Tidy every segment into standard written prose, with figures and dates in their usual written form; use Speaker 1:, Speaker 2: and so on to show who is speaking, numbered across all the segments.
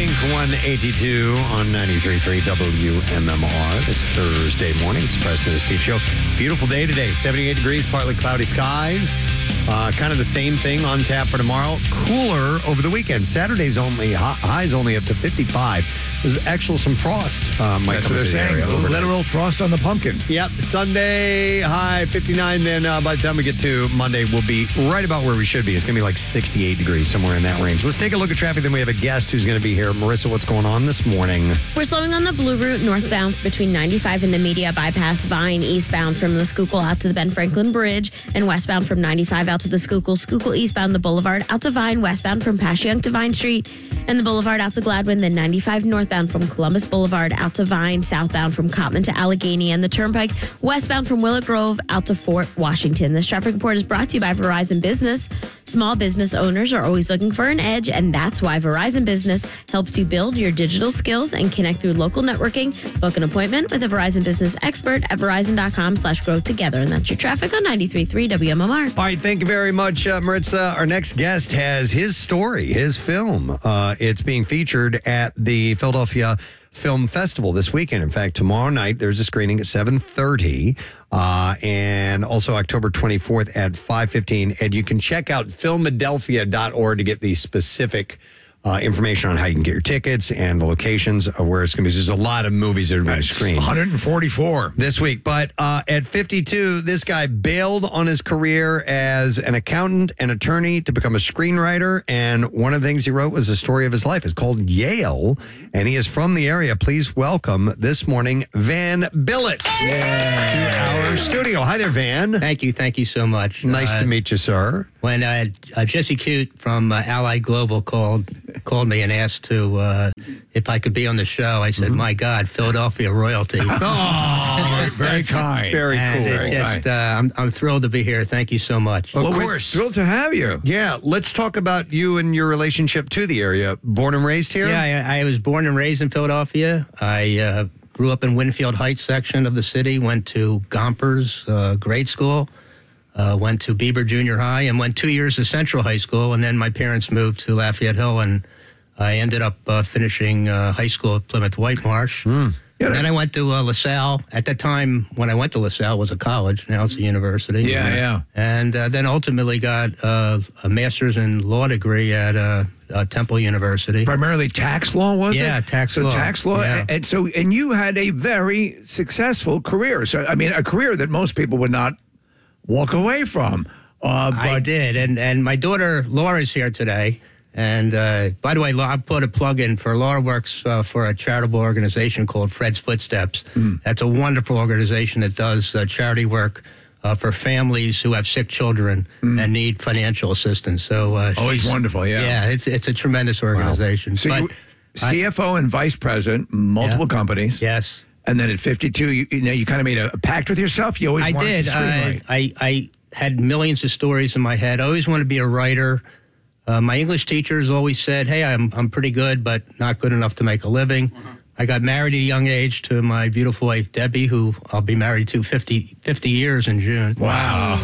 Speaker 1: Blink 182 on 93.3 WMMR. This Thursday morning. It's the President Steve Show. Beautiful day today. 78 degrees, partly cloudy skies. Kind of the same thing on tap for tomorrow. Cooler over the weekend. Saturday's only highs only up to 55. There's actually some frost. Might
Speaker 2: That's
Speaker 1: come
Speaker 2: what they're
Speaker 1: to the
Speaker 2: saying.
Speaker 1: area overnight.
Speaker 2: Literal frost on the pumpkin.
Speaker 1: Yep. Sunday high 59. Then by the time we get to Monday, we'll be right about where we should be. It's going to be like 68 degrees, somewhere in that range. Let's take a look at traffic. Then we have a guest who's going to be here. Marissa, what's going on this morning?
Speaker 3: We're slowing on the Blue Route northbound between 95 and the Media Bypass, Vine eastbound from the Schuylkill out to the Ben Franklin Bridge, and westbound from 95 out to the Schuylkill eastbound the Boulevard out to Vine, westbound from Passyunk to Vine Street, and the Boulevard out to Gladwin, then 95 northbound from Columbus Boulevard out to Vine, southbound from Cottman to Allegheny, and the Turnpike westbound from Willow Grove out to Fort Washington. This traffic report is brought to you by Verizon Business. Small business owners are always looking for an edge, and that's why Verizon Business helps you build your digital skills and connect through local networking. Book an appointment with a Verizon Business expert at verizon.com/grow together. And that's your traffic on 93.3 WMMR.
Speaker 1: All right, thank you very much, Maritza. Our next guest has his story, his film. It's being featured at the Philadelphia Film Festival this weekend. In fact, tomorrow night, there's a screening at 7:30, and also October 24th at 5:15. And you can check out filmadelphia.org to get the specific information on how you can get your tickets and the locations of where it's going to be. There's a lot of movies that are being screened.
Speaker 2: 144
Speaker 1: this week. But at 52, this guy bailed on his career as an accountant and attorney to become a screenwriter. And one of the things he wrote was the story of his life. It's called Yale, and he is from the area. Please welcome this morning Van Billet to our studio. Hi there, Van.
Speaker 4: Thank you so much.
Speaker 1: Nice to meet you, sir.
Speaker 4: When Jesse Cute from Allied Global called me and asked if I could be on the show, I said, "My God, Philadelphia royalty!"
Speaker 2: Oh, very kind.
Speaker 1: Very
Speaker 4: and
Speaker 1: cool.
Speaker 4: It just, I'm thrilled to be here. Thank you so much.
Speaker 1: Of
Speaker 2: Well,
Speaker 1: course.
Speaker 2: we're thrilled to have you.
Speaker 1: Yeah, let's talk about you and your relationship to the area. Born and raised here?
Speaker 4: Yeah, I was born and raised in Philadelphia. I grew up in Winfield Heights section of the city. Went to Gompers grade school. Went to Bieber Junior High and went 2 years to Central High School, and then my parents moved to Lafayette Hill, and I ended up finishing high school at Plymouth Whitemarsh. And then I went to LaSalle. At that time, when I went to LaSalle, it was a college. Now it's a university.
Speaker 2: Yeah.
Speaker 4: And then ultimately got a master's in law degree at Temple University.
Speaker 2: Primarily tax law, was it?
Speaker 4: Yeah, tax law.
Speaker 2: So tax law.
Speaker 4: Yeah.
Speaker 2: And you had a very successful career. So, I mean, a career that most people would not walk away from.
Speaker 4: I did, and my daughter Laura's here today. And by the way, I'll put a plug in for Laura works for a charitable organization called Fred's Footsteps. That's a wonderful organization that does charity work for families who have sick children and need financial assistance. So
Speaker 2: Always wonderful, yeah.
Speaker 4: it's a tremendous organization.
Speaker 2: So
Speaker 4: But
Speaker 2: you CFO and vice president, multiple companies.
Speaker 4: Yes.
Speaker 2: And then at 52, you kind of made a pact with yourself. You always wanted
Speaker 4: did.
Speaker 2: to screenwrite.
Speaker 4: I had millions of stories in my head. I always wanted to be a writer. My English teachers always said, "Hey, I'm pretty good, but not good enough to make a living." I got married at a young age to my beautiful wife, Debbie, who I'll be married to 50 years in June.
Speaker 2: Wow.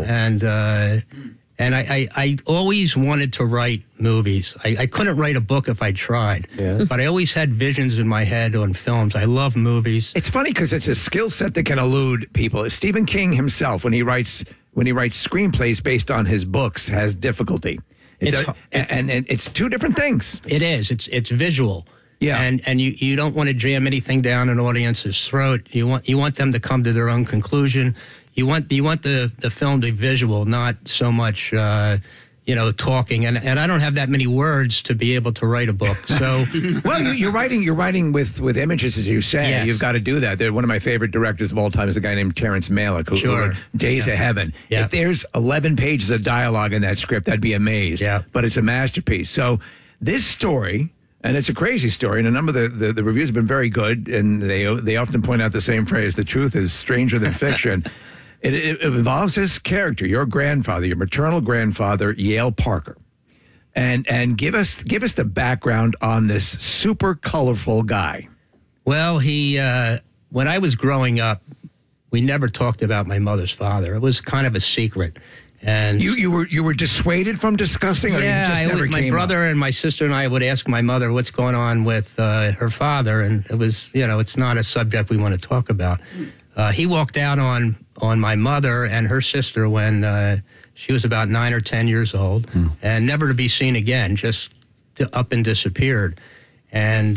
Speaker 4: Yeah, and I always wanted to write movies. I couldn't write a book if I tried, but I always had visions in my head on films. I love movies.
Speaker 2: It's funny because it's a skill set that can elude people. Stephen King himself, when he writes screenplays based on his books, has difficulty. And it's two different things.
Speaker 4: It is. It's visual.
Speaker 2: Yeah.
Speaker 4: And you don't want to jam anything down an audience's throat. You want them to come to their own conclusion. You want the film to be visual, not so much talking. And I don't have that many words to be able to write a book. So
Speaker 2: well, you're writing with images, as you say.
Speaker 4: Yes.
Speaker 2: You've got to do that. One of my favorite directors of all time is a guy named Terrence Malick, who wrote Days of Heaven.
Speaker 4: Yeah.
Speaker 2: If there's 11 pages of dialogue in that script, I'd be amazed.
Speaker 4: Yeah.
Speaker 2: But it's a masterpiece. So this story. And it's a crazy story, and a number of the reviews have been very good, and they often point out the same phrase, the truth is stranger than fiction. It involves this character, your grandfather, your maternal grandfather, Yale Parker. And give us the background on this super colorful guy.
Speaker 4: Well, he when I was growing up, we never talked about my mother's father. It was kind of a secret. And
Speaker 2: you were dissuaded from discussing, or you just never
Speaker 4: my
Speaker 2: came
Speaker 4: brother
Speaker 2: up?
Speaker 4: and my sister and I would ask my mother what's going on with her father, and it was, it's not a subject we want to talk about. He walked out on my mother and her sister when she was about 9 or 10 years old, and never to be seen again, just up and disappeared. And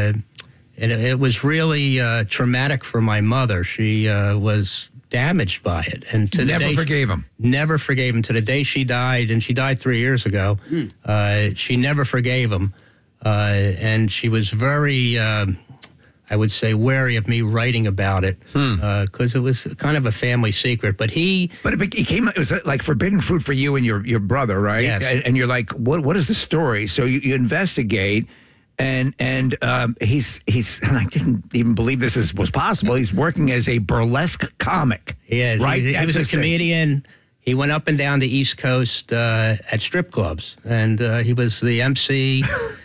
Speaker 4: it was really traumatic for my mother. She was damaged by it, and to
Speaker 2: Never
Speaker 4: the day,
Speaker 2: forgave him.
Speaker 4: Never forgave him to the day she died, and she died 3 years ago. She never forgave him, and she was very, I would say, wary of me writing about it because it was kind of a family secret. But it
Speaker 2: was like forbidden fruit for you and your brother, right?
Speaker 4: Yes.
Speaker 2: And you're like, what is the story? So you investigate. And he's and I didn't even believe this was possible. He's working as a burlesque comic.
Speaker 4: He is.
Speaker 2: Right?
Speaker 4: He was a
Speaker 2: his thing.
Speaker 4: comedian. He went up and down the East Coast at strip clubs, and he was the MC.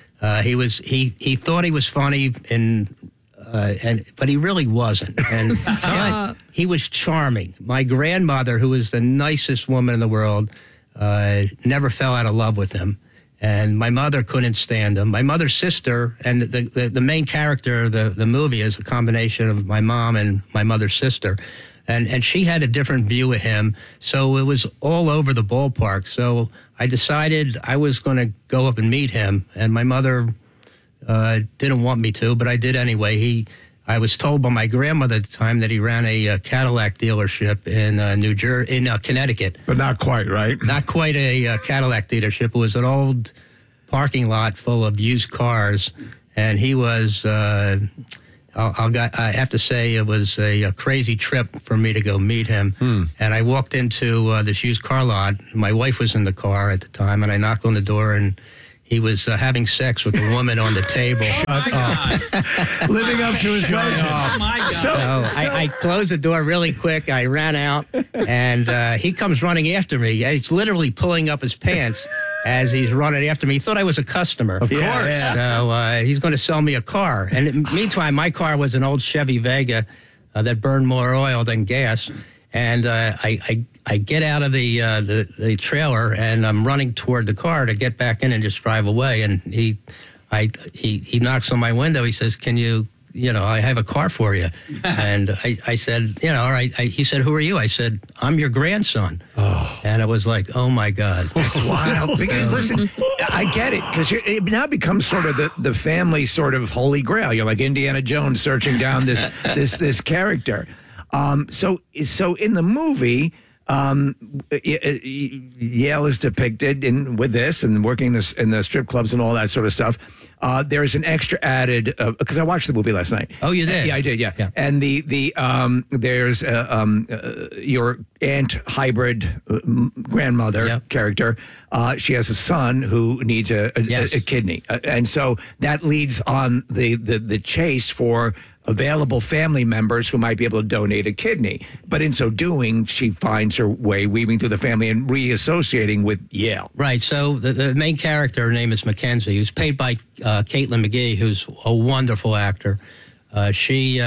Speaker 4: He thought he was funny, but he really wasn't. And he was charming. My grandmother, who was the nicest woman in the world, never fell out of love with him. And my mother couldn't stand him. My mother's sister, and the main character of the movie is a combination of my mom and my mother's sister. And she had a different view of him. So it was all over the ballpark. So I decided I was going to go up and meet him. And my mother didn't want me to, but I did anyway. I was told by my grandmother at the time that he ran a Cadillac dealership in Connecticut.
Speaker 2: But not quite, right?
Speaker 4: Not quite a Cadillac dealership. It was an old parking lot full of used cars, and he was. I have to say it was a crazy trip for me to go meet him. And I walked into this used car lot. My wife was in the car at the time, and I knocked on the door, and he was having sex with a woman on the table.
Speaker 2: Living up to his legend.
Speaker 5: Oh, my God.
Speaker 4: So I closed the door really quick. I ran out, and he comes running after me. He's literally pulling up his pants as he's running after me. He thought I was a customer. Of
Speaker 2: course. Yeah.
Speaker 4: So he's going to sell me a car. And meantime, my car was an old Chevy Vega that burned more oil than gas. And I get out of the trailer, and I'm running toward the car to get back in and just drive away. And he knocks on my window. He says, "Can you I have a car for you." And I said, all right. He said, "Who are you?" I said, "I'm your grandson." Oh. And it was like, oh my God.
Speaker 2: It's wild. Because, listen, I get it, because it now becomes sort of the family sort of holy grail. You're like Indiana Jones searching down this character. So in the movie, Yale is depicted with this and working in the strip clubs and all that sort of stuff. There's an extra added because I watched the movie last night.
Speaker 4: Oh, you did?
Speaker 2: Yeah, I did. Yeah. And there's your aunt hybrid grandmother character. She has a son who needs a kidney, and so that leads on the chase for available family members who might be able to donate a kidney. But in so doing, she finds her way weaving through the family and reassociating with Yale.
Speaker 4: Right. So the main character, her name is Mackenzie, who's played by Caitlin McGee, who's a wonderful actor. She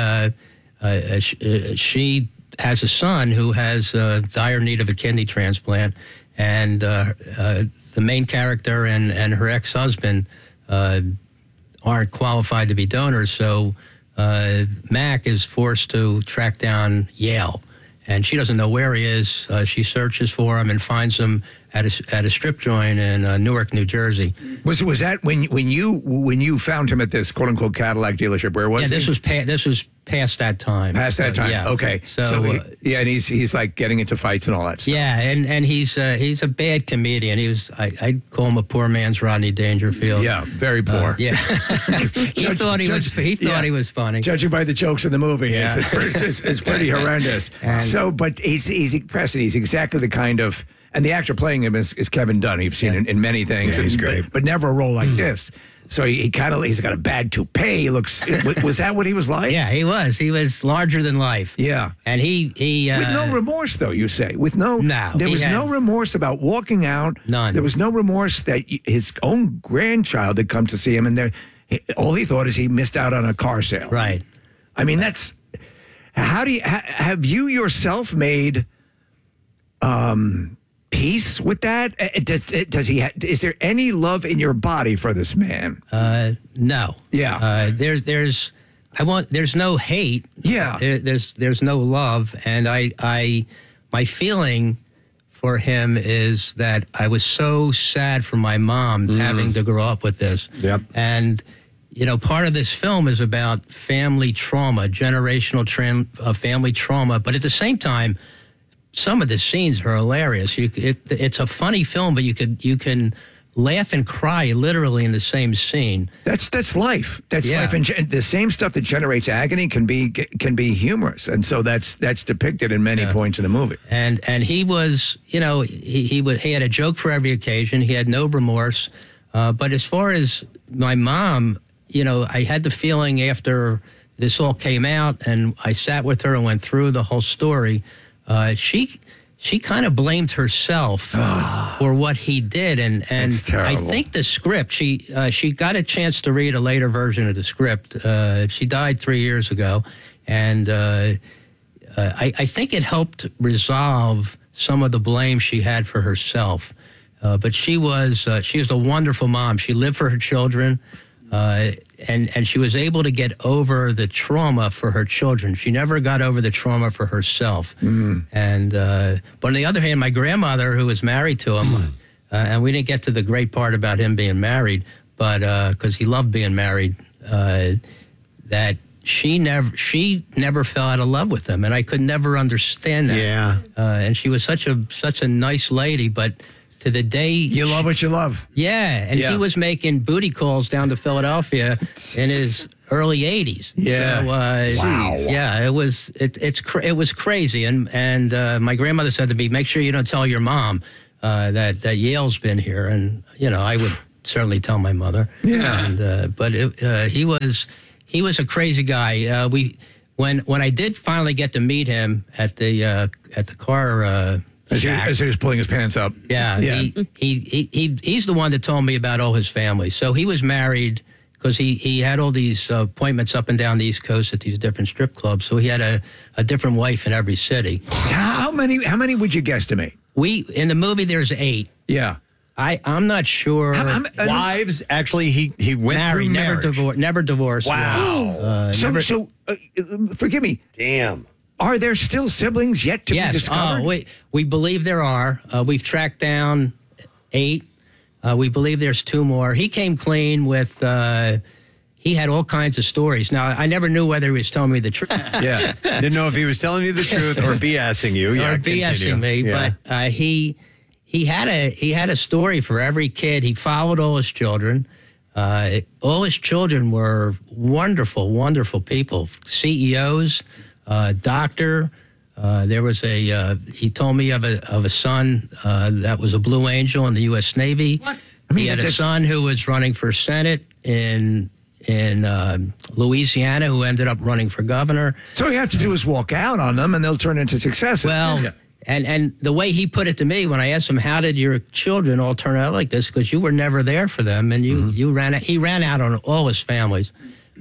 Speaker 4: has a son who has dire need of a kidney transplant, and the main character and her ex-husband aren't qualified to be donors, so Mac is forced to track down Yale, and she doesn't know where he is. She searches for him and finds him at a strip joint in Newark, New Jersey.
Speaker 2: Was that when you found him at this quote unquote Cadillac dealership? Where was he?
Speaker 4: This was past that time.
Speaker 2: Past that time.
Speaker 4: Yeah.
Speaker 2: Okay. So and he's like getting into fights and all that stuff.
Speaker 4: Yeah, and he's a bad comedian. I'd call him a poor man's Rodney Dangerfield.
Speaker 2: Yeah, very poor.
Speaker 4: Yeah. He thought he was funny.
Speaker 2: Judging by the jokes in the movie, it's pretty horrendous. But he's impressive. He's exactly the kind of. And the actor playing him is Kevin Dunn. You've seen in many things.
Speaker 1: Yeah, he's great.
Speaker 2: But never a role like this. So he's got a bad toupee. He looks. Was that what he was like?
Speaker 4: Yeah, he was. He was larger than life.
Speaker 2: Yeah.
Speaker 4: And he
Speaker 2: with no remorse, though, you say. There was no remorse about walking out.
Speaker 4: None.
Speaker 2: There was no remorse that his own grandchild had come to see him, and all he thought is he missed out on a car sale.
Speaker 4: Right.
Speaker 2: I mean, that's. How do you have you yourself made peace with that? Does he? Is there any love in your body for this man?
Speaker 4: No.
Speaker 2: Yeah.
Speaker 4: There's no hate.
Speaker 2: Yeah.
Speaker 4: There's no love, and my feeling for him is that I was so sad for my mom having to grow up with this.
Speaker 1: Yep.
Speaker 4: And part of this film is about family trauma, generational family trauma, but at the same time, some of the scenes are hilarious. It's a funny film, but you can laugh and cry literally in the same scene.
Speaker 2: That's life. That's life, and the same stuff that generates agony can be humorous, and so that's depicted in many points in the movie.
Speaker 4: And he was, he had a joke for every occasion. He had no remorse. But as far as my mom, I had the feeling after this all came out, and I sat with her and went through the whole story. She kind of blamed herself for what he did, and I think the script. She got a chance to read a later version of the script. She died 3 years ago, and I think it helped resolve some of the blame she had for herself. But she was a wonderful mom. She lived for her children. And she was able to get over the trauma for her children. She never got over the trauma for herself. And but on the other hand, my grandmother, who was married to him, and we didn't get to the great part about him being married, but because he loved being married, that she never fell out of love with him, and I could never understand that.
Speaker 1: Yeah.
Speaker 4: And she was such a nice lady, but. To the day
Speaker 2: you love what you love.
Speaker 4: Yeah, and he was making booty calls down to Philadelphia in his early 80s.
Speaker 2: Yeah.
Speaker 4: So,
Speaker 1: wow.
Speaker 4: Yeah, it was crazy, and my grandmother said to me, "Make sure you don't tell your mom that Yale's been here." And I would certainly tell my mother.
Speaker 2: Yeah.
Speaker 4: And but he was a crazy guy. When I did finally get to meet him at the car.
Speaker 2: As he was pulling his pants up.
Speaker 4: Yeah. He's the one that told me about all his family. So he was married because he had all these appointments up and down the East Coast at these different strip clubs. So he had a different wife in every city.
Speaker 2: How many would you guestimate?
Speaker 4: In the movie, there's 8.
Speaker 2: Yeah.
Speaker 4: I'm not sure.
Speaker 1: Wives, actually, he went
Speaker 4: married,
Speaker 1: through
Speaker 4: never divorced.
Speaker 1: Wow.
Speaker 2: So forgive me.
Speaker 1: Damn.
Speaker 2: Are there still siblings yet to be discovered?
Speaker 4: Oh, we believe there are. We've tracked down 8. We believe there's 2 more. He came clean with. He had all kinds of stories. Now, I never knew whether he was telling me the truth.
Speaker 1: Yeah. Didn't know if he was telling you the truth or BSing you. Yeah,
Speaker 4: or BSing me. Yeah. But he had a story for every kid. He followed all his children. All his children were wonderful, wonderful people. CEOs. Doctor, there was he told me of a son that was a Blue Angel in the U.S. Navy.
Speaker 2: What?
Speaker 4: He had a son who was running for Senate in Louisiana who ended up running for governor.
Speaker 2: So all you have to do is walk out on them and they'll turn into successes.
Speaker 4: Well, and the way he put it to me when I asked him, how did your children all turn out like this? Because you were never there for them and he ran out on all his families.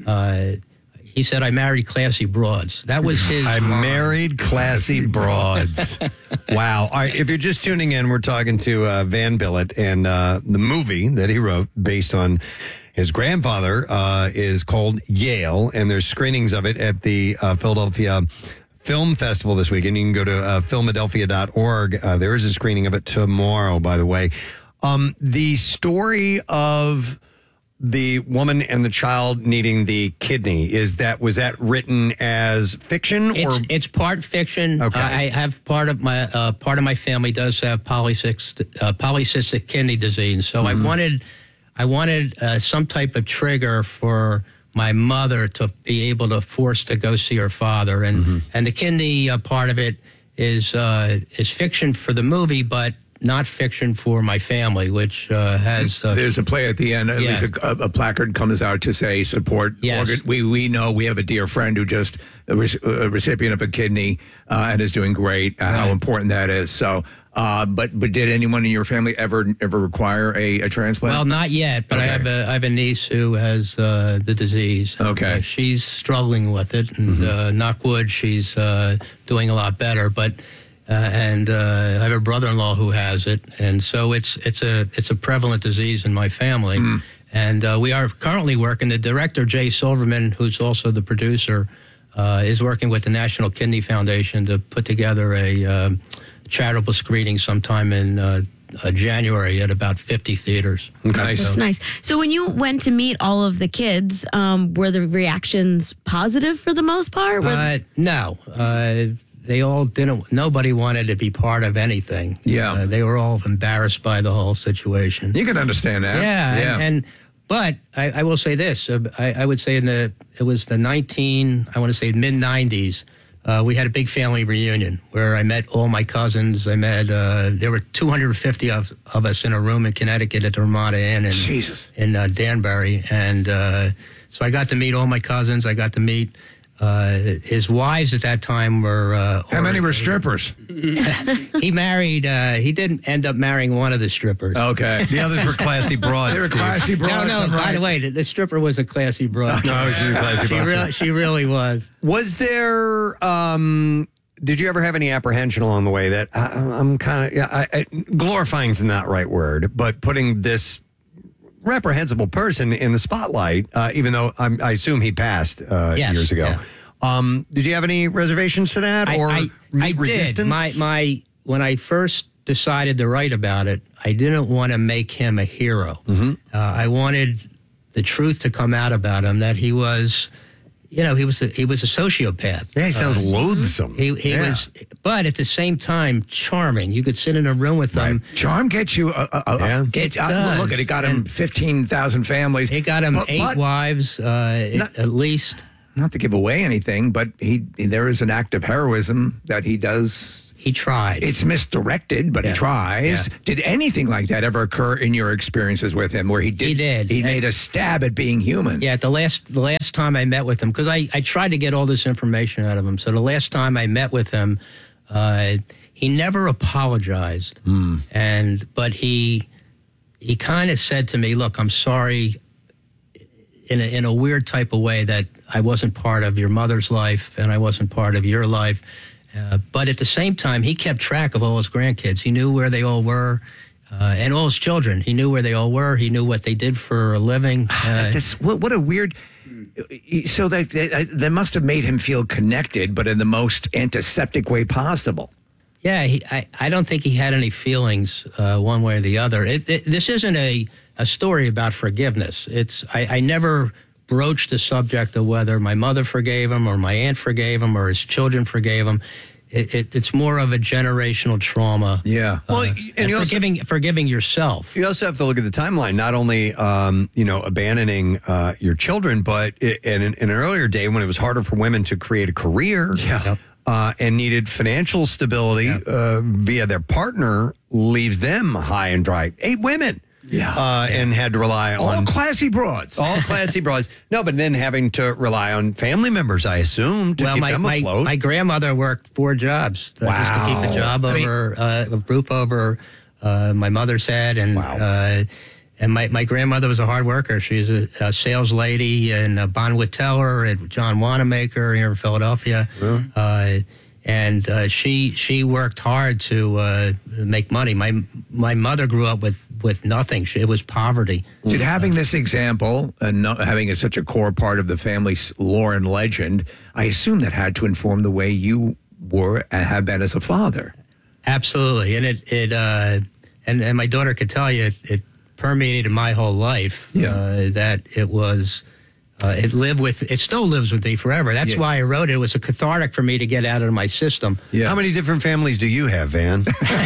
Speaker 4: He said, I married classy broads. That was his.
Speaker 1: I married classy broads. Wow. All right. If you're just tuning in, we're talking to Van Billett, and the movie that he wrote based on his grandfather is called Yale, and there's screenings of it at the Philadelphia Film Festival this weekend. You can go to Philadelphia.org. There is a screening of it tomorrow, by the way. The story of the woman and the child needing the kidney, was that written as fiction?
Speaker 4: It's part fiction.
Speaker 1: Okay.
Speaker 4: I have part of my family does have polycystic kidney disease. So I wanted some type of trigger for my mother to be able to force to go see her father, and the kidney part of it is fiction for the movie, but not fiction for my family, which has...
Speaker 2: There's a play at the end. At least a placard comes out to say support.
Speaker 4: Yes.
Speaker 2: Organ. We know we have a dear friend who just a recipient of a kidney and is doing great. How important that is. So, but did anyone in your family ever require a transplant?
Speaker 4: Well, not yet, but
Speaker 2: Okay.
Speaker 4: I have a niece who has the disease.
Speaker 2: Okay.
Speaker 4: She's struggling with it, and knock wood, she's doing a lot better. But and I have a brother-in-law who has it, and so it's a prevalent disease in my family. And we are currently working. The director, Jay Silverman, who's also the producer, is working with the National Kidney Foundation to put together a charitable screening sometime in January at about 50 theaters.
Speaker 2: Nice.
Speaker 3: That's nice. So when you went to meet all of the kids, were the reactions positive for the most part?
Speaker 4: No. They all didn't. Nobody wanted to be part of anything.
Speaker 2: Yeah.
Speaker 4: They were all embarrassed by the whole situation.
Speaker 2: You can understand that.
Speaker 4: Yeah. But I will say this. I would say it was the mid-90s. We had a big family reunion where I met all my cousins. There were 250 of us in a room in Connecticut at the Ramada Inn in Danbury. And so I got to meet all my cousins. I got to meet his wives at that time were...
Speaker 2: How many were strippers?
Speaker 4: He didn't end up marrying one of the strippers.
Speaker 2: Okay.
Speaker 1: The others were classy broads.
Speaker 2: They were classy broads.
Speaker 4: No, by the way, the stripper was a classy broad.
Speaker 1: No, she was a classy broad.
Speaker 4: She really was.
Speaker 1: Was there... did you ever have any apprehension along the way that I'm kind of... glorifying is not the right word, but putting this reprehensible person in the spotlight, even though I assume he passed years ago.
Speaker 4: Yeah.
Speaker 1: Did you have any reservations to that or
Speaker 4: I
Speaker 1: resistance?
Speaker 4: did. When I first decided to write about it, I didn't want to make him a hero. I wanted the truth to come out about him, that he was... he was a sociopath.
Speaker 1: Yeah, he sounds loathsome.
Speaker 4: He was, but at the same time, charming. You could sit in a room with him.
Speaker 2: Charm gets you. Look at it. Got him 15,000 families.
Speaker 4: It got him 8 wives, at least.
Speaker 2: Not to give away anything, but there is an act of heroism that he does.
Speaker 4: He tried.
Speaker 2: It's misdirected, but he tries.
Speaker 4: Yeah.
Speaker 2: Did anything like that ever occur in your experiences with him, where he did?
Speaker 4: He did.
Speaker 2: He made a stab at being human.
Speaker 4: Yeah, the last time I met with him, because I tried to get all this information out of him. So the last time I met with him, he never apologized, but he kind of said to me, "Look, I'm sorry." In a weird type of way, that I wasn't part of your mother's life and I wasn't part of your life. But at the same time, he kept track of all his grandkids. He knew where they all were, and all his children. He knew where they all were. He knew what they did for a living.
Speaker 2: What a weird... So that must have made him feel connected, but in the most antiseptic way possible.
Speaker 4: Yeah, I don't think he had any feelings one way or the other. This isn't a story about forgiveness. I never broached the subject of whether my mother forgave him or my aunt forgave him or his children forgave him. It's more of a generational trauma.
Speaker 2: Yeah.
Speaker 4: And forgiving yourself.
Speaker 1: You also have to look at the timeline. Not only, abandoning your children, but in an earlier day when it was harder for women to create a career.
Speaker 2: Yeah.
Speaker 1: And needed financial stability via their partner, leaves them high and dry. 8 women. And had to rely on...
Speaker 2: All classy broads.
Speaker 1: All classy broads. No, but then having to rely on family members, I assume, to keep them afloat.
Speaker 4: My grandmother worked 4 jobs just to keep a job a roof over my mother's head. And and my grandmother was a hard worker. She was a sales lady in Bonwit Teller at John Wanamaker here in Philadelphia. And she worked hard to make money. My mother grew up with nothing. It was poverty.
Speaker 2: Did having this example and not having it such a core part of the family's lore and legend, I assume that had to inform the way you were and have been as a father.
Speaker 4: Absolutely, and and my daughter could tell you it permeated my whole life. That it was. It still lives with me forever. That's why I wrote it. It was a cathartic for me to get out of my system.
Speaker 1: How many different families do you have, Van?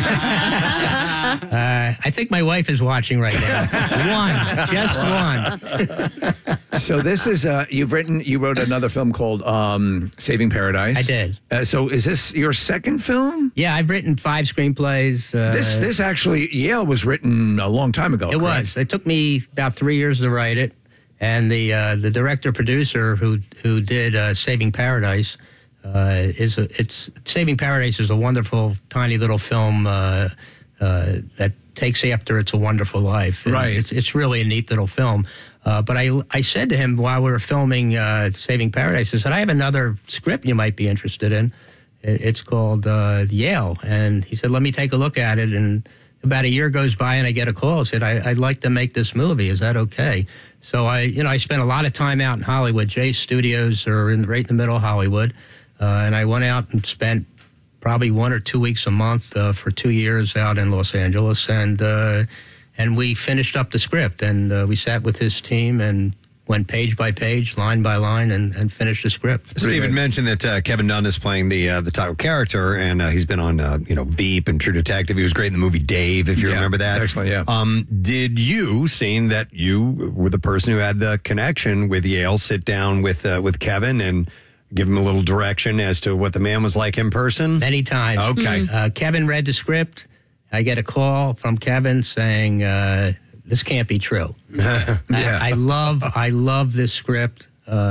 Speaker 4: I think my wife is watching right now. Just one.
Speaker 2: So this is you wrote another film called Saving Paradise.
Speaker 4: I did.
Speaker 2: So is this your second film?
Speaker 4: Yeah, I've written 5 screenplays.
Speaker 2: This actually Yale was written a long time ago.
Speaker 4: It was. It took me about 3 years to write it. And the director producer who did Saving Paradise Saving Paradise is a wonderful tiny little film that takes after It's a Wonderful Life. And
Speaker 2: right.
Speaker 4: It's really a neat little film. But I said to him while we were filming Saving Paradise, I said, I have another script you might be interested in. It's called Yale. And he said, let me take a look at it. And about a year goes by and I get a call. I said, I'd like to make this movie. Is that okay? So I spent a lot of time out in Hollywood. Jay's studios are right in the middle of Hollywood. And I went out and spent probably 1 or 2 weeks a month for 2 years out in Los Angeles. And we finished up the script. And we sat with his team and went page by page, line by line, and finished the script.
Speaker 1: Steven mentioned that Kevin Dunn is playing the title character, and he's been on Veep and True Detective. He was great in the movie Dave, if you remember that.
Speaker 2: Excellent, yeah.
Speaker 1: Did you, seeing that you were the person who had the connection with Yale, sit down with Kevin and give him a little direction as to what the man was like in person?
Speaker 4: Many times.
Speaker 1: Okay.
Speaker 4: Kevin read the script. I get a call from Kevin saying, this can't be true. I love this script.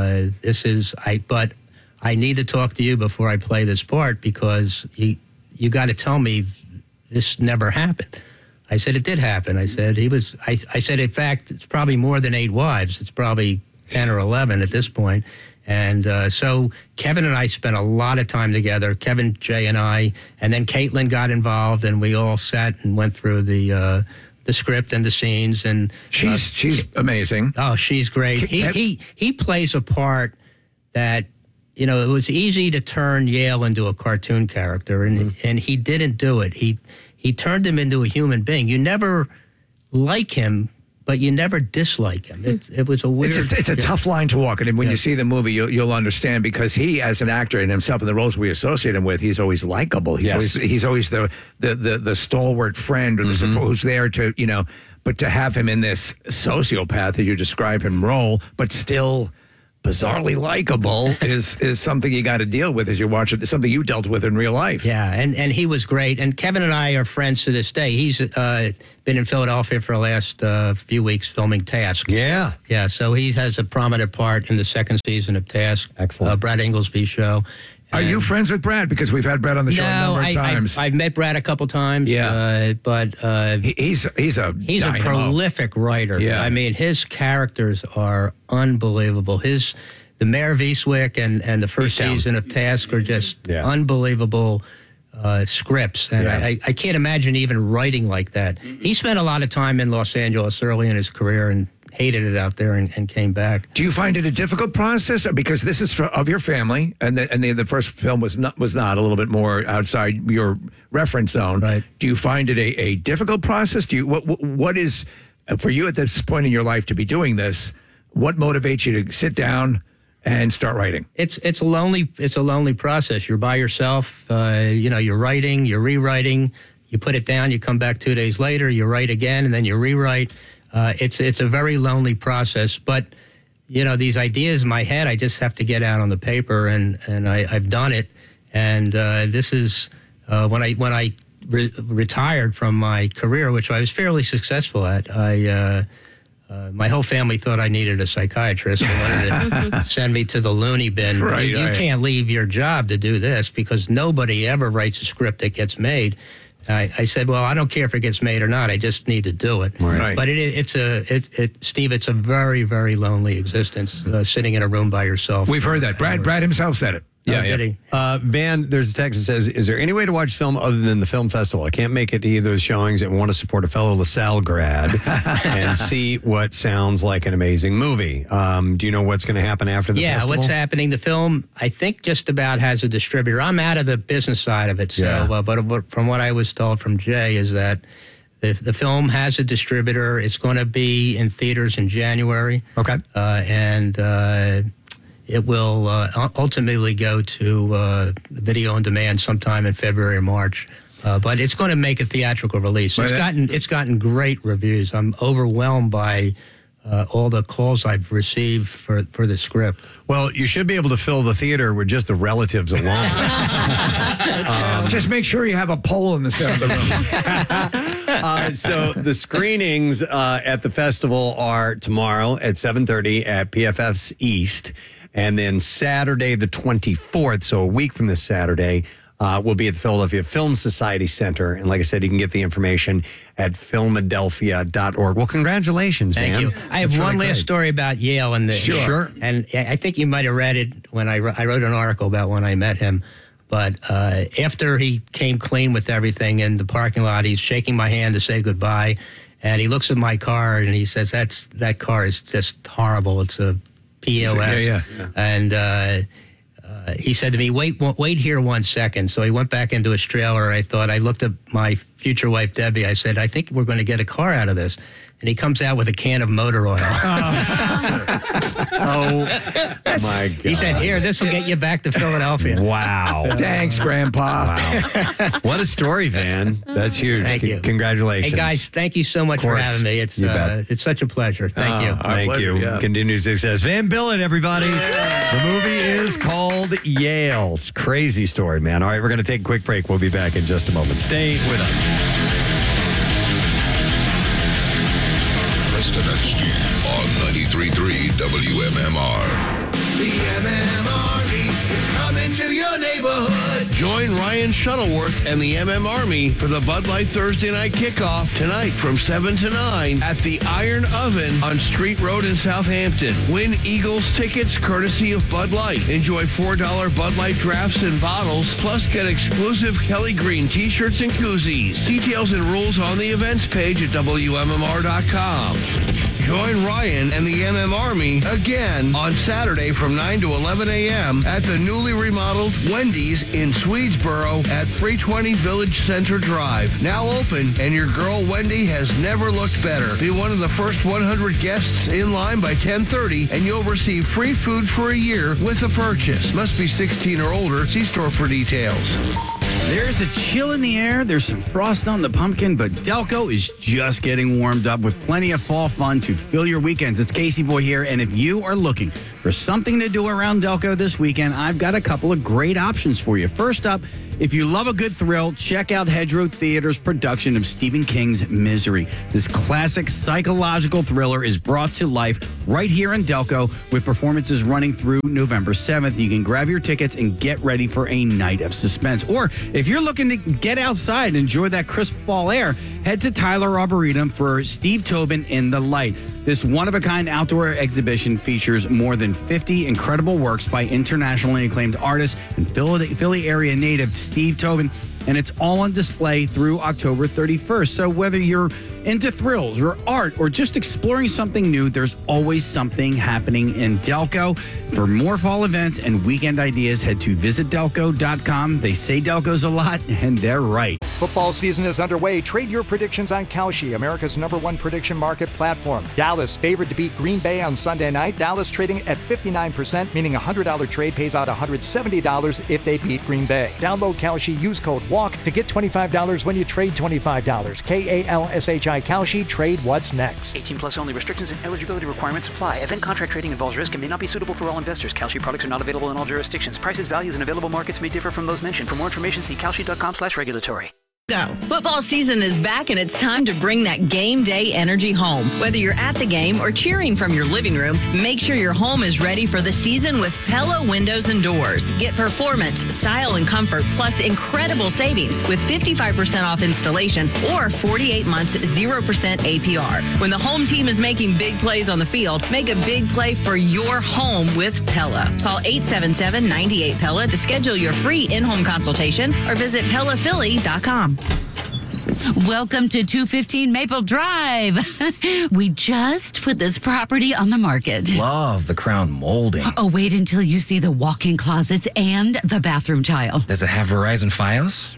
Speaker 4: But I need to talk to you before I play this part because you got to tell me this never happened. I said it did happen. I said I said in fact it's probably more than 8 wives. It's probably 10 or 11 at this point. And so Kevin and I spent a lot of time together. Kevin, Jay, and I, and then Caitlin got involved, and we all sat and went through the script and the scenes. And
Speaker 2: she's amazing.
Speaker 4: Oh, she's great. He plays a part that, it was easy to turn Yale into a cartoon character, and he didn't do it. He turned him into a human being. You never like him, but you never dislike him. It was a weird...
Speaker 2: It's a tough line to walk. And when you see the movie, you'll understand, because he, as an actor and himself in the roles we associate him with, he's always likable. He's always the stalwart friend or the support who's there to, but to have him in this sociopath, as you describe him, role, but still bizarrely likable is something you got to deal with as you watch it. It's something you dealt with in real life.
Speaker 4: Yeah, and he was great. And Kevin and I are friends to this day. He's been in Philadelphia for the last few weeks filming Task.
Speaker 1: Yeah.
Speaker 4: Yeah, so he has a prominent part in the second season of Task.
Speaker 1: Excellent.
Speaker 4: Brad Inglesby show.
Speaker 2: Are you friends with Brad? Because we've had Brad on the show a number of times.
Speaker 4: I've met Brad a couple times.
Speaker 2: Yeah.
Speaker 4: But
Speaker 2: he's a
Speaker 4: prolific writer.
Speaker 2: Yeah.
Speaker 4: I mean, his characters are unbelievable. The Mayor of Eastwick and the first season of Task are just unbelievable scripts. And I can't imagine even writing like that. He spent a lot of time in Los Angeles early in his career and hated it out there and came back.
Speaker 2: Do you find it a difficult process? Because this is of your family, and the first film was not a little bit more outside your reference zone.
Speaker 4: Right.
Speaker 2: Do you find it a difficult process? What is for you at this point in your life to be doing this? What motivates you to sit down and start writing?
Speaker 4: It's a lonely process. You're by yourself. You're writing, you're rewriting. You put it down. You come back 2 days later. You write again, and then you rewrite. It's a very lonely process, but these ideas in my head, I just have to get out on the paper, and I've done it. And this is when I retired from my career, which I was fairly successful at. My whole family thought I needed a psychiatrist. They wanted to send me to the loony bin.
Speaker 2: Right,
Speaker 4: you can't leave your job to do this because nobody ever writes a script that gets made. I said, well, I don't care if it gets made or not. I just need to do it.
Speaker 2: Right.
Speaker 4: But Steve, it's a very, very lonely existence, sitting in a room by yourself.
Speaker 2: We've heard that. Brad himself said it. Yeah.
Speaker 1: Van, there's a text that says, is there any way to watch film other than the film festival? I can't make it to either of the showings and want to support a fellow LaSalle grad and see what sounds like an amazing movie. Do you know what's going to happen after the festival?
Speaker 4: Yeah, what's happening? The film, I think, just about has a distributor. I'm out of the business side of it. So, but from what I was told from Jay is that the film has a distributor. It's going to be in theaters in January.
Speaker 1: Okay.
Speaker 4: It will ultimately go to video on demand sometime in February or March. But it's going to make a theatrical release. It's gotten great reviews. I'm overwhelmed by all the calls I've received for the script.
Speaker 1: Well, you should be able to fill the theater with just the relatives alone.
Speaker 2: Just make sure you have a pole in the center of the room.
Speaker 1: So the screenings at the festival are tomorrow at 7:30 at PFF's East. And then Saturday the 24th, so a week from this Saturday, will be at the Philadelphia Film Society Center. And like I said, you can get the information at philadelphia.org. Well, congratulations, man.
Speaker 4: Thank you. I have one last story about Yale. And
Speaker 1: Sure.
Speaker 4: And I think you might have read it when I wrote an article about when I met him. But after he came clean with everything in the parking lot, he's shaking my hand to say goodbye. And he looks at my car and he says, that car is just horrible. It's a POS.
Speaker 2: Yeah.
Speaker 4: And he said to me, wait here 1 second. So he went back into his trailer. I looked at my future wife, Debbie. I said, I think we're going to get a car out of this. And he comes out with a can of motor oil.
Speaker 1: Oh, my God.
Speaker 4: He said, here, this will get you back to Philadelphia.
Speaker 1: Wow.
Speaker 2: Thanks, Grandpa.
Speaker 1: Wow. What a story, Van. That's huge.
Speaker 4: Thank you.
Speaker 1: Congratulations.
Speaker 4: Hey, guys, thank you so much for having me.
Speaker 1: You bet.
Speaker 4: It's such a pleasure. Thank you.
Speaker 1: Thank
Speaker 2: pleasure,
Speaker 1: you.
Speaker 2: yeah.
Speaker 1: Continued success. Van Billen, everybody. The movie is called Yale. It's a crazy story, man. All right, we're going to take a quick break. We'll be back in just a moment. Stay with us.
Speaker 5: Preston and Steve on 93.3 WMMR.
Speaker 6: The MMRE is coming to your neighborhood.
Speaker 7: Join Ryan Shuttleworth and the MM Army for the Bud Light Thursday night kickoff tonight from 7 to 9 at the Iron Oven on Street Road in Southampton. Win Eagles tickets courtesy of Bud Light. Enjoy $4 Bud Light drafts and bottles, plus get exclusive Kelly Green t-shirts and koozies. Details and rules on the events page at WMMR.com. Join Ryan and the MM Army again on Saturday from 9 to 11 a.m. at the newly remodeled Wendy's in Swedesboro at 320 Village Center Drive. Now open, and your girl Wendy has never looked better. Be one of the first 100 guests in line by 10:30, and you'll receive free food for a year with a purchase. Must be 16 or older. See store for details.
Speaker 8: There's a chill in the air, there's some frost on the pumpkin, but Delco is just getting warmed up with plenty of fall fun to fill your weekends. It's Casey Boy here, and if you are looking for something to do around Delco this weekend, I've got a couple of great options for you. First up, if you love a good thrill, check out Hedgerow Theater's production of Stephen King's Misery. This classic psychological thriller is brought to life right here in Delco with performances running through November 7th. You can grab your tickets and get ready for a night of suspense. Or if you're looking to get outside and enjoy that crisp fall air, head to Tyler Arboretum for Steve Tobin in the Light. This one-of-a-kind outdoor exhibition features more than 50 incredible works by internationally acclaimed artist and Philly area native Steve Tobin, and it's all on display through October 31st. So whether you're into thrills or art or just exploring something new, there's always something happening in Delco. For more fall events and weekend ideas, head to visitdelco.com. They say Delco's a lot, and they're right.
Speaker 9: Football season is underway. Trade your predictions on Kalshi, America's #1 prediction market platform. Dallas favored to beat Green Bay on Sunday night. Dallas trading at 59%, meaning a $100 trade pays out $170 if they beat Green Bay. Download Kalshi, use code WALK to get $25 when you trade $25. KALSHI Kalshi, trade what's next.
Speaker 10: 18 plus only. Restrictions and eligibility requirements apply. Event contract trading involves risk and may not be suitable for all investors. Kalshi products are not available in all jurisdictions. Prices, values, and available markets may differ from those mentioned. For more information, see kalshi.com/regulatory.
Speaker 11: Go. Football season is back, and it's time to bring that game day energy home. Whether you're at the game or cheering from your living room, make sure your home is ready for the season with Pella Windows and Doors. Get performance, style, and comfort, plus incredible savings with 55% off installation or 48 months 0% APR. When the home team is making big plays on the field, make a big play for your home with Pella. Call 877-98-PELLA to schedule your free in-home consultation or visit PellaPhilly.com.
Speaker 12: Welcome to 215 Maple Drive. We just put this property on the market.
Speaker 13: Love the crown molding.
Speaker 12: Oh, wait until you see the walk-in closets and the bathroom tile.
Speaker 13: Does it have Verizon Fios?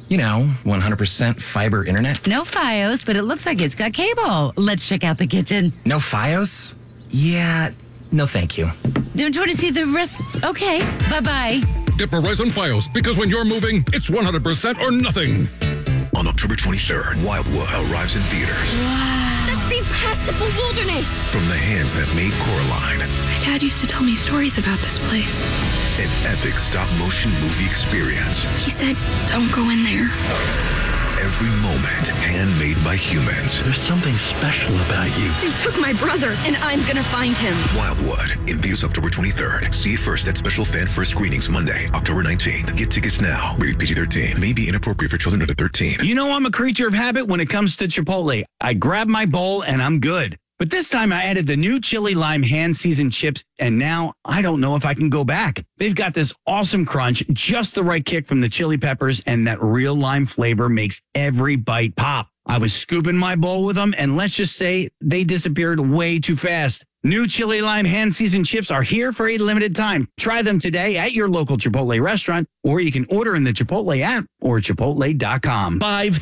Speaker 13: 100% fiber internet?
Speaker 12: No Fios, but it looks like it's got cable. Let's check out the kitchen.
Speaker 13: No Fios? Yeah, no thank you.
Speaker 12: Don't you want to see the rest? Okay, bye-bye.
Speaker 14: Get Verizon Fios, because when you're moving, it's 100% or nothing.
Speaker 5: On October 23rd, Wildwood arrives in theaters.
Speaker 15: Wow. That's the impassable wilderness.
Speaker 5: From the hands that made Coraline.
Speaker 15: My dad used to tell me stories about this place.
Speaker 5: An epic stop-motion movie experience.
Speaker 15: He said, don't go in there.
Speaker 5: Every moment handmade by humans.
Speaker 16: There's something special about you.
Speaker 15: They took my brother, and I'm gonna find him.
Speaker 5: Wildwood, in theaters October 23rd. See it first at special fan first screenings Monday, October 19th. Get tickets now. Rated PG-13. May be inappropriate for children under 13.
Speaker 8: You know I'm a creature of habit when it comes to Chipotle. I grab my bowl and I'm good. But this time I added the new chili lime hand seasoned chips, and now I don't know if I can go back. They've got this awesome crunch, just the right kick from the chili peppers, and that real lime flavor makes every bite pop. I was scooping my bowl with them, and let's just say they disappeared way too fast. New chili lime hand seasoned chips are here for a limited time. Try them today at your local Chipotle restaurant, or you can order in the Chipotle app or Chipotle.com.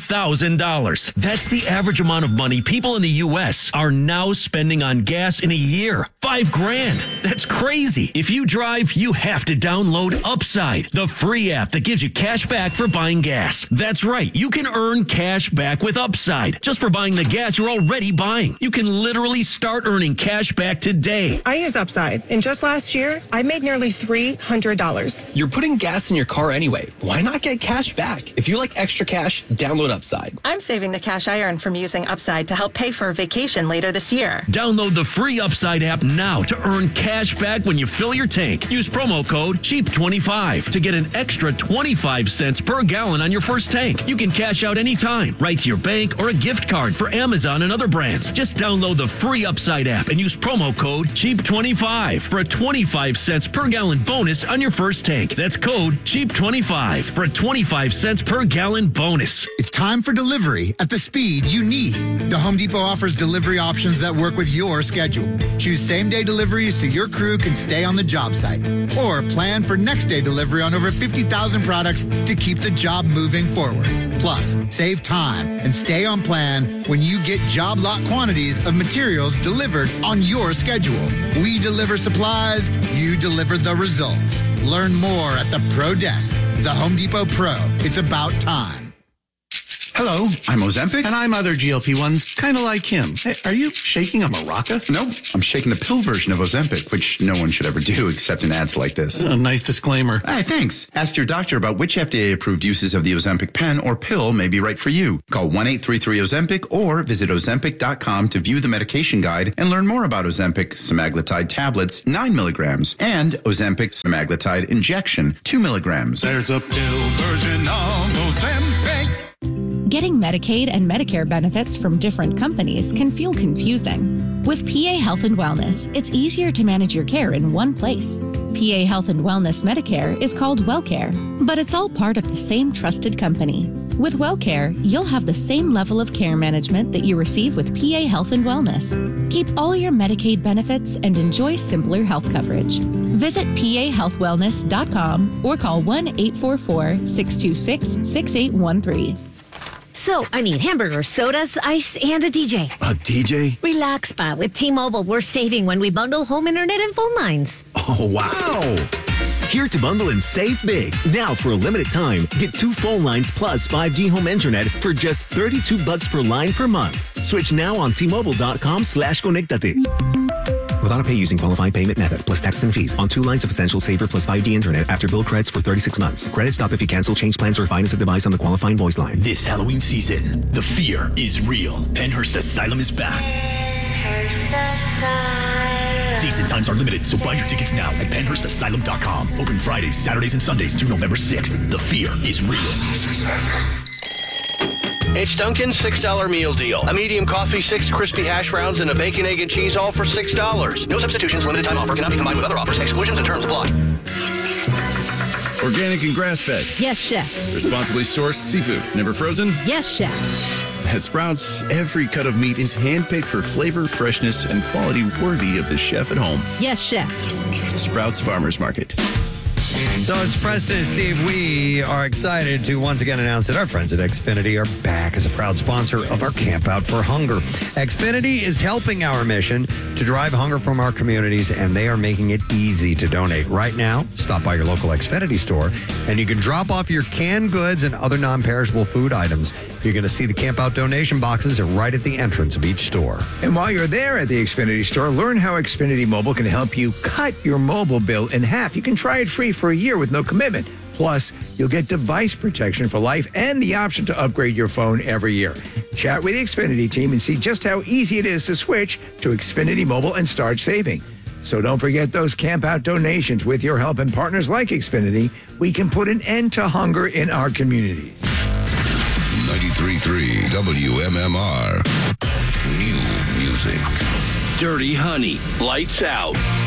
Speaker 17: $5,000. That's the average amount of money people in the U.S. are now spending on gas in a year. $5,000. That's crazy. If you drive, you have to download Upside, the free app that gives you cash back for buying gas. That's right. You can earn cash back with Upside just for buying the gas you're already buying. You can literally start earning cash back today.
Speaker 18: I used Upside, and just last year, I made nearly $300.
Speaker 19: You're putting gas in your car anyway. Why not get cash back? If you like extra cash, download Upside.
Speaker 18: I'm saving the cash I earn from using Upside to help pay for a vacation later this year.
Speaker 17: Download the free Upside app now to earn cash back when you fill your tank. Use promo code CHEAP25 to get an extra 25 cents per gallon on your first tank. You can cash out anytime, right to your bank or a gift card for Amazon and other brands. Just download the free Upside app and use promo code CHEAP25 for a 25 cents per gallon bonus on your first tank. That's code CHEAP25 for a 25 cents per gallon bonus.
Speaker 20: It's time for delivery at the speed you need. The Home Depot offers delivery options that work with your schedule. Choose same-day deliveries so your crew can stay on the job site. Or plan for next-day delivery on over 50,000 products to keep the job moving forward. Plus, save time and stay on plan when you get job lot quantities of materials delivered on your schedule. We deliver supplies, you deliver the results. Learn more at the Pro Desk. The Home Depot Pro. It's about time.
Speaker 21: Hello, I'm Ozempic. And I'm other GLP-1s, kind of like him. Hey, are you shaking a maraca?
Speaker 22: No, I'm shaking the pill version of Ozempic, which no one should ever do except in ads like this.
Speaker 21: A nice disclaimer.
Speaker 22: Hey, thanks. Ask your doctor about which FDA-approved uses of the Ozempic pen or pill may be right for you. Call 1-833-OZEMPIC or visit Ozempic.com to view the medication guide and learn more about Ozempic semaglutide tablets, 9 milligrams, and Ozempic semaglutide injection, 2 milligrams.
Speaker 6: There's a pill version of Ozempic.
Speaker 23: Getting Medicaid and Medicare benefits from different companies can feel confusing. With PA Health and Wellness, it's easier to manage your care in one place. PA Health and Wellness Medicare is called WellCare, but it's all part of the same trusted company. With WellCare, you'll have the same level of care management that you receive with PA Health and Wellness. Keep all your Medicaid benefits and enjoy simpler health coverage. Visit pahealthwellness.com or call 1-844-626-6813.
Speaker 24: So, I need hamburgers, sodas, ice, and a DJ.
Speaker 25: A DJ?
Speaker 24: Relax, Spa. With T-Mobile, we're saving when we bundle home internet and phone lines.
Speaker 25: Oh, wow. Here to bundle and save big. Now, for a limited time, get 2 phone lines plus 5G home internet for just $32 per line per month. Switch now on T-Mobile.com/conectate. With autopay using qualified payment method plus taxes and fees on 2 lines of Essential Saver plus 5G internet after bill credits for 36 months. Credits stop if you cancel, change plans, or finance a device on the qualifying voice line.
Speaker 26: This Halloween season, the fear is real. Penhurst Asylum is back. Dates and times are limited, so buy your tickets now at penhurstasylum.com. Open Fridays, Saturdays, and Sundays through November 6th. The fear is real.
Speaker 7: It's Dunkin's $6 meal deal. A medium coffee, 6 crispy hash browns, and a bacon, egg, and cheese, all for $6. No substitutions, limited time offer, cannot be combined with other offers. Exclusions and terms apply.
Speaker 27: Organic and grass-fed.
Speaker 24: Yes, chef.
Speaker 27: Responsibly sourced seafood. Never frozen?
Speaker 24: Yes, chef.
Speaker 27: At Sprouts, every cut of meat is handpicked for flavor, freshness, and quality worthy of the chef at home.
Speaker 24: Yes, chef.
Speaker 27: Sprouts Farmers Market.
Speaker 1: So it's Preston and Steve. We are excited to once again announce that our friends at Xfinity are back as a proud sponsor of our Camp Out for Hunger. Xfinity is helping our mission to drive hunger from our communities, and they are making it easy to donate. Right now, stop by your local Xfinity store, and you can drop off your canned goods and other non-perishable food items. You're going to see the Camp Out donation boxes right at the entrance of each store.
Speaker 2: And while you're there at the Xfinity store, learn how Xfinity Mobile can help you cut your mobile bill in half. You can try it free for a year with no commitment. Plus, you'll get device protection for life and the option to upgrade your phone every year. Chat with the Xfinity team and see just how easy it is to switch to Xfinity Mobile and start saving. So don't forget those Camp Out donations. With your help and partners like Xfinity, we can put an end to hunger in our communities.
Speaker 5: 93.3 WMMR. New music.
Speaker 7: Dirty Honey. Lights Out.